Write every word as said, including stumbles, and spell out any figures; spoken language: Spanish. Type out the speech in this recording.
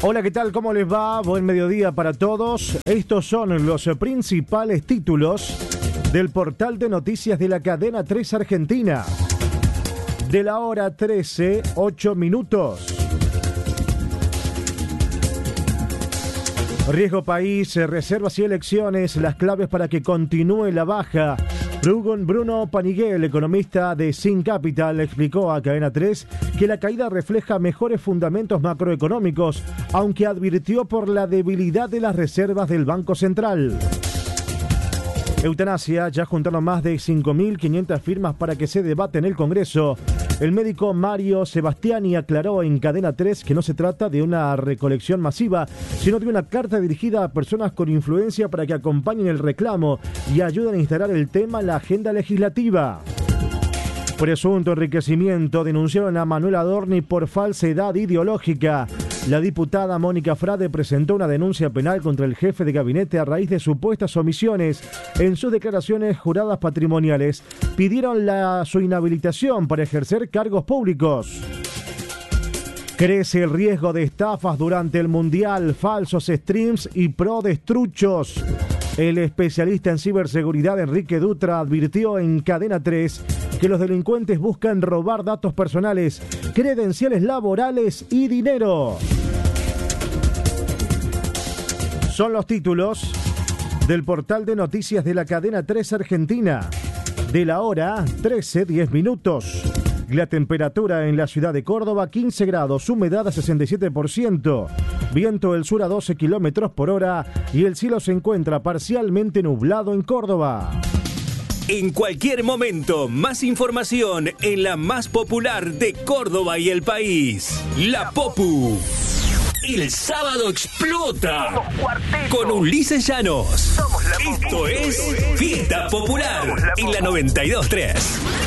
Hola, ¿qué tal? ¿Cómo les va? Buen mediodía para todos. Estos son los principales títulos del portal de noticias de la cadena tres Argentina. De la hora trece, ocho minutos. Riesgo país, reservas y elecciones, las claves para que continúe la baja. Bruno Paniguel, economista de Sin Capital, explicó a Cadena tres que la caída refleja mejores fundamentos macroeconómicos, aunque advirtió por la debilidad de las reservas del Banco Central. Eutanasia, ya juntaron más de cinco mil quinientas firmas para que se debate en el Congreso. El médico Mario Sebastiani aclaró en Cadena tres que no se trata de una recolección masiva, sino de una carta dirigida a personas con influencia para que acompañen el reclamo y ayuden a instalar el tema en la agenda legislativa. Presunto enriquecimiento, denunciaron a Manuel Adorni por falsedad ideológica. La diputada Mónica Frade presentó una denuncia penal contra el jefe de gabinete a raíz de supuestas omisiones en sus declaraciones juradas patrimoniales. Pidieron la, su inhabilitación para ejercer cargos públicos. Crece el riesgo de estafas durante el Mundial, falsos streams y pro destruchos. El especialista en ciberseguridad Enrique Dutra advirtió en Cadena tres que los delincuentes buscan robar datos personales, credenciales laborales y dinero. Son los títulos del portal de noticias de la Cadena tres Argentina. De la hora trece, diez minutos. La temperatura en la ciudad de Córdoba, quince grados, humedad a sesenta y siete por ciento, viento del sur a doce kilómetros por hora y el cielo se encuentra parcialmente nublado en Córdoba. En cualquier momento, más información en la más popular de Córdoba y el país. La Popu. El sábado explota con Ulises Llanos. Esto es Fiesta Popular en la noventa y dos punto tres.